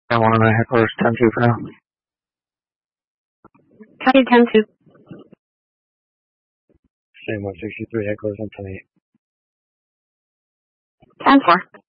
I want to headquarters 10-2 for now. Copy 10-2. Same 163, headquarters on 10-8. 10-4.